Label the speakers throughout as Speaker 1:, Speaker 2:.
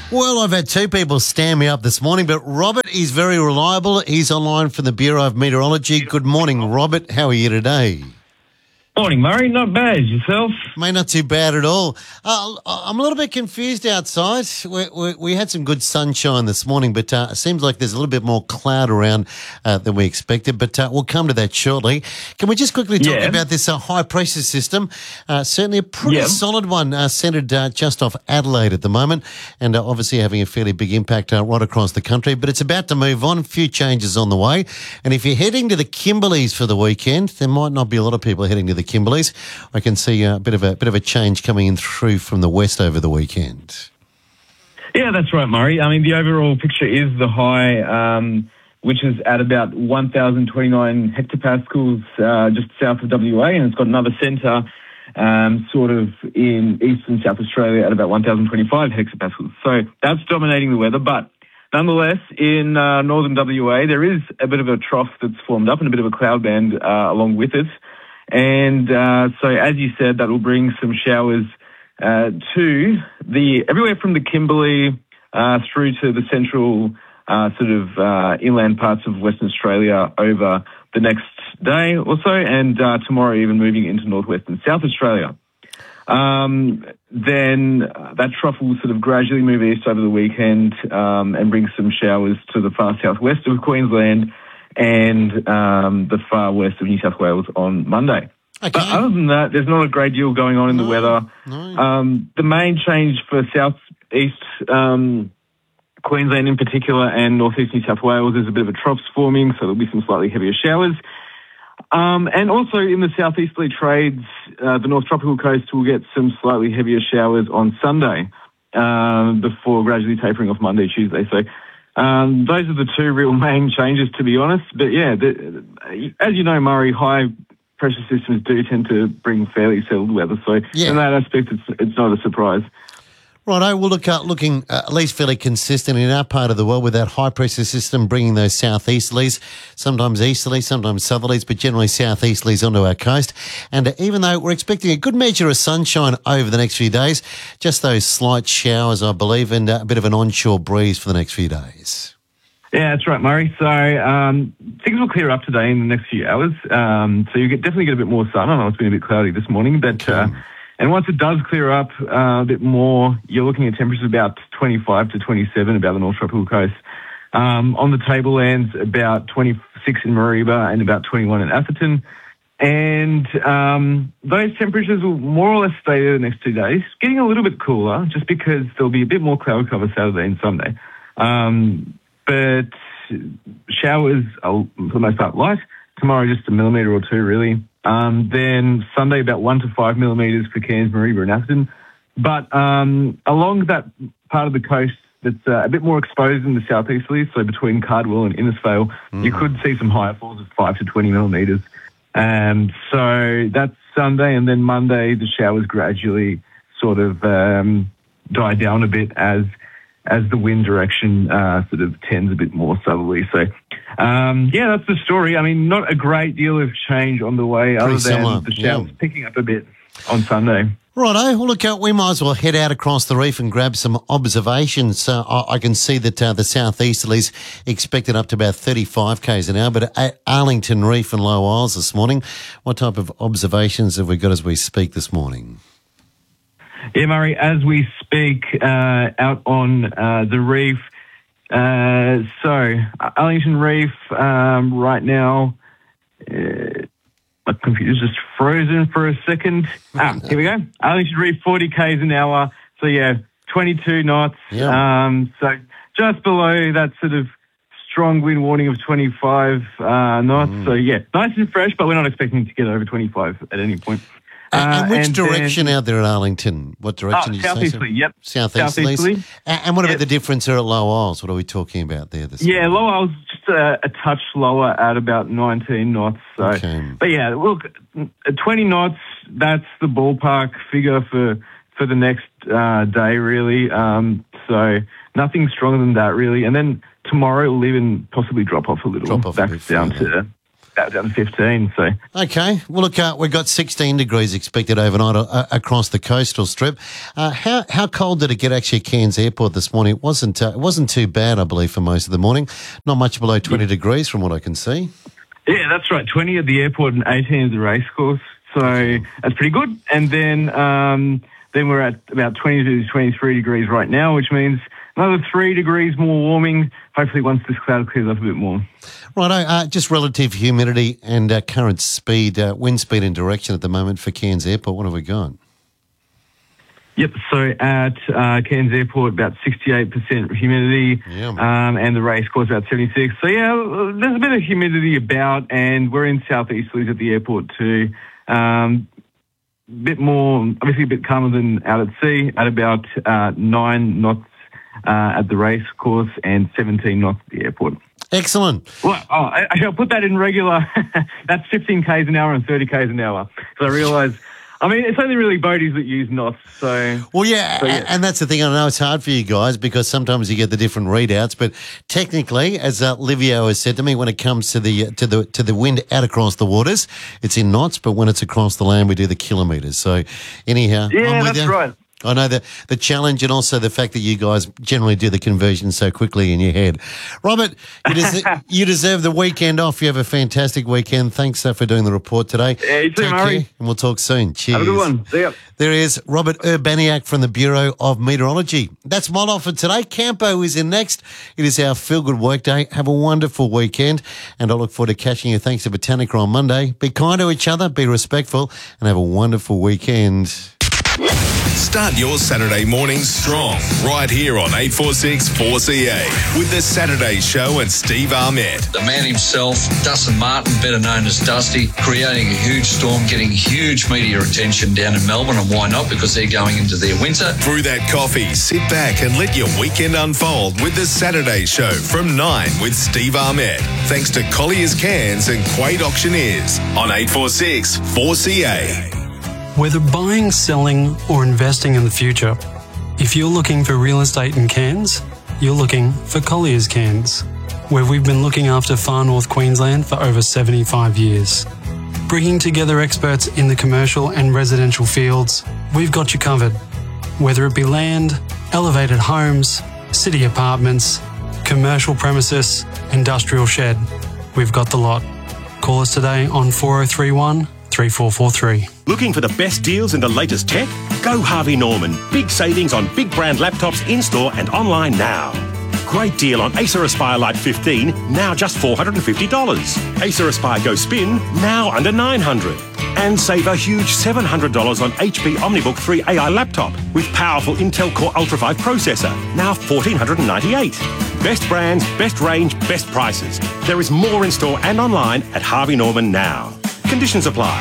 Speaker 1: Well, I've had two people stand me up this morning, but Robert is very reliable. He's online from the Bureau of Meteorology. Good morning, Robert. How are you today?
Speaker 2: Morning, Murray. Not bad. Yourself?
Speaker 1: Mate, not too bad at all. I'm a little bit confused outside. We had some good sunshine this morning, but it seems like there's a little bit more cloud around than we expected, but we'll come to that shortly. Can we just quickly talk about this high-pressure system? Certainly a pretty solid one centred just off Adelaide at the moment, and obviously having a fairly big impact right across the country, but it's about to move on. A few changes on the way, and if you're heading to the Kimberleys for the weekend, there might not be a lot of people heading to the Kimberleys. I can see a bit of a change coming in through from the west over the weekend.
Speaker 2: Yeah, that's right, Murray. I mean, the overall picture is the high, which is at about 1,029 hectopascals just south of WA, and it's got another centre sort of in east and South Australia at about 1,025 hectopascals. So that's dominating the weather, but nonetheless, in northern WA, there is a bit of a trough that's formed up and a bit of a cloud band along with it. And so, as you said, that will bring some showers to everywhere from the Kimberley through to the central inland parts of Western Australia over the next day or so, and tomorrow even moving into northwest and South Australia. Then that trough will sort of gradually move east over the weekend and bring some showers to the far southwest of Queensland and the far west of New South Wales on Monday. Okay. But other than that, there's not a great deal going on in the weather. No. The main change for southeast Queensland in particular and northeast New South Wales is a bit of a trough forming, so there'll be some slightly heavier showers. And also in the southeasterly trades, the North Tropical Coast will get some slightly heavier showers on Sunday before gradually tapering off Monday, Tuesday. So those are the two real main changes, to be honest. But yeah, as you know, Murray, high pressure systems do tend to bring fairly settled weather. So in that aspect, it's not a surprise.
Speaker 1: Righto, we'll looking at least fairly consistent in our part of the world with that high pressure system bringing those southeasterlies, sometimes easterlies, sometimes southerlies, but generally southeasterlies onto our coast. And even though we're expecting a good measure of sunshine over the next few days, just those slight showers, I believe, and a bit of an onshore breeze for the next few days.
Speaker 2: Yeah, that's right, Murray. So things will clear up today in the next few hours. So you definitely get a bit more sun. I know it's been a bit cloudy this morning, but... and once it does clear up a bit more, you're looking at temperatures about 25 to 27 about the North Tropical Coast. On the tablelands, about 26 in Mareeba and about 21 in Atherton. And those temperatures will more or less stay there the next 2 days, getting a little bit cooler just because there'll be a bit more cloud cover Saturday and Sunday. But showers are, for the most part, light. Tomorrow, just a millimetre or two, really. Then Sunday, about 1 to 5 millimetres for Cairns, Mareeba and Atherton. But along that part of the coast that's a bit more exposed in the southeasterly, so between Cardwell and Innisfail, you could see some higher falls of 5 to 20 millimetres. So that's Sunday, and then Monday the showers gradually sort of die down a bit as the wind direction sort of tends a bit more southerly. So, that's the story. I mean, not a great deal of change on the way other than the showers picking up a bit on Sunday.
Speaker 1: Righto. Well, look, we might as well head out across the reef and grab some observations. I can see that the southeasterlies expected up to about 35 k's an hour, but at Arlington Reef and Low Isles this morning, what type of observations have we got as we speak this morning?
Speaker 2: Yeah, Murray, as we speak out on the reef, so Arlington Reef right now, my computer's just frozen for a second. Here we go. Arlington Reef, 40 k's an hour, so 22 knots. So just below that sort of strong wind warning of 25 knots. So nice and fresh, but we're not expecting to get over 25 at any point.
Speaker 1: And which direction out there at Arlington? What direction did you say?
Speaker 2: Southeasterly, yep.
Speaker 1: Southeasterly. And what about the difference there at Low Isles? What are we talking about there this morning?
Speaker 2: Low Isles just a touch lower at about 19 knots. So. Okay. But look, 20 knots, that's the ballpark figure for the next day, really. So nothing stronger than that, really. And then tomorrow it will even possibly drop off a little. Back down to that down to 15. So
Speaker 1: Okay. Well, look, we've got 16 degrees expected overnight across the coastal strip. How cold did it get actually at Cairns Airport this morning? It wasn't too bad, I believe, for most of the morning. Not much below 20 degrees from what I can see.
Speaker 2: yeah, that's right. 20 at the airport and 18 at the racecourse. So that's pretty good. And then we're at about 20 to 23 degrees right now, which means another 3 degrees more warming, hopefully once this cloud clears up a bit more.
Speaker 1: Right, just relative humidity and current speed, wind speed and direction at the moment for Cairns Airport. What have we got?
Speaker 2: Yep, so at Cairns Airport, about 68% humidity, and the racecourse about 76. So, yeah, there's a bit of humidity about, and we're in southeasterlies at the airport too. Bit more, obviously a bit calmer than out at sea, at about 9 knots at the racecourse and 17 knots at the airport.
Speaker 1: Excellent.
Speaker 2: Well, I'll put that in regular. That's 15 k's an hour and 30 k's an hour. So I realise, I mean, it's only really boaties that use knots. So
Speaker 1: and that's the thing. I know it's hard for you guys because sometimes you get the different readouts. But technically, as Livio has said to me, when it comes to the wind out across the waters, it's in knots. But when it's across the land, we do the kilometres. So anyhow,
Speaker 2: yeah,
Speaker 1: I'm with
Speaker 2: that's
Speaker 1: you.
Speaker 2: right.
Speaker 1: I know the challenge and also the fact that you guys generally do the conversion so quickly in your head. Robert, you deserve the weekend off. You have a fantastic weekend. Thanks for doing the report today.
Speaker 2: Yeah, you too,
Speaker 1: Take
Speaker 2: Murray.
Speaker 1: care, and we'll talk soon. Cheers.
Speaker 2: Have a good one. See ya.
Speaker 1: There is Robert Urbaniak from the Bureau of Meteorology. That's my lot for today. Campo is in next. It is our feel-good workday. Have a wonderful weekend, and I look forward to catching you thanks to Botanica on Monday. Be kind to each other, be respectful, and have a wonderful weekend.
Speaker 3: Start your Saturday mornings strong right here on 846 4CA with the Saturday Show and Steve Ahmed.
Speaker 4: The man himself, Dustin Martin, better known as Dusty, creating a huge storm, getting huge media attention down in Melbourne, and why not? Because they're going into their winter.
Speaker 3: Brew that coffee, sit back and let your weekend unfold with the Saturday Show from 9 with Steve Ahmed. Thanks to Collier's Cairns and Quade Auctioneers on 846 4CA.
Speaker 5: Whether buying, selling, or investing in the future, if you're looking for real estate in Cairns, you're looking for Collier's Cairns, where we've been looking after far north Queensland for over 75 years. Bringing together experts in the commercial and residential fields, we've got you covered. Whether it be land, elevated homes, city apartments, commercial premises, industrial shed, we've got the lot. Call us today on 4031 3443.
Speaker 6: Looking for the best deals in the latest tech? Go Harvey Norman. Big savings on big brand laptops in-store and online now. Great deal on Acer Aspire Lite 15, now just $450. Acer Aspire Go Spin, now under $900. And save a huge $700 on HP OmniBook 3 AI laptop with powerful Intel Core Ultra 5 processor, now $1,498. Best brands, best range, best prices. There is more in store and online at Harvey Norman now. Conditions apply.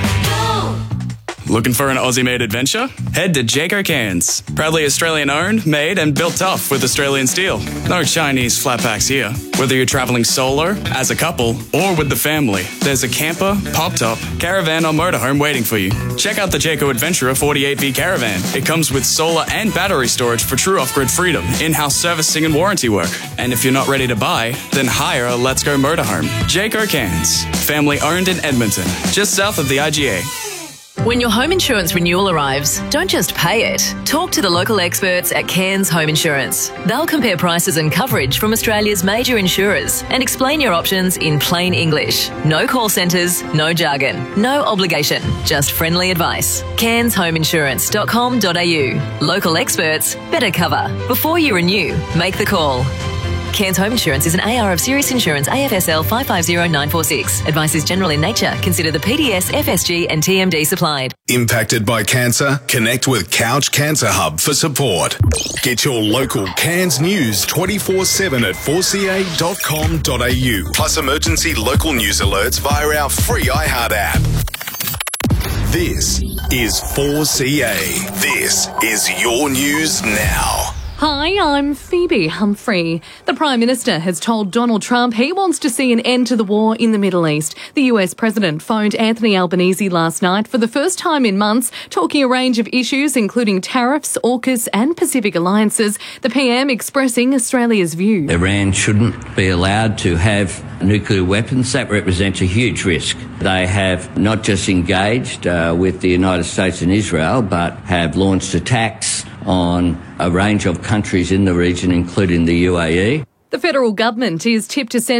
Speaker 7: Looking for an Aussie-made adventure? Head to Jayco Cairns. Proudly Australian-owned, made and built tough with Australian steel. No Chinese flat packs here. Whether you're travelling solo, as a couple, or with the family, there's a camper, pop-top, caravan or motorhome waiting for you. Check out the Jayco Adventurer 48V Caravan. It comes with solar and battery storage for true off-grid freedom, in-house servicing and warranty work. And if you're not ready to buy, then hire a Let's Go motorhome. Jayco Cairns. Family-owned in Edmonton, just south of the IGA.
Speaker 8: When your home insurance renewal arrives, don't just pay it. Talk to the local experts at Cairns Home Insurance. They'll compare prices and coverage from Australia's major insurers and explain your options in plain English. No call centres, no jargon, no obligation, just friendly advice. CairnsHomeInsurance.com.au. Local experts, better cover. Before you renew, make the call. Cairns Home Insurance is an AR of Serious Insurance AFSL 550946. Advice is general in nature. Consider the PDS, FSG and TMD supplied.
Speaker 3: Impacted by cancer? Connect with Couch Cancer Hub for support. Get your local Cairns news 24/7 at 4ca.com.au. Plus emergency local news alerts via our free iHeart app. This is 4CA. This is your news now.
Speaker 9: Hi, I'm Phoebe Humphrey. The Prime Minister has told Donald Trump he wants to see an end to the war in the Middle East. The US President phoned Anthony Albanese last night for the first time in months, talking a range of issues including tariffs, AUKUS and Pacific alliances. The PM expressing Australia's view.
Speaker 10: Iran shouldn't be allowed to have nuclear weapons. That represents a huge risk. They have not just engaged with the United States and Israel, but have launched attacks on a range of countries in the region, including the UAE.
Speaker 9: The federal government is tipped to send